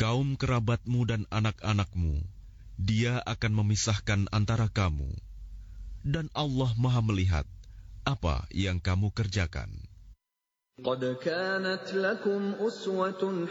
kaum kerabatmu dan anak-anakmu, Dia akan memisahkan antara kamu, dan Allah Maha melihat apa yang kamu kerjakan. قد كانت لكم أسوة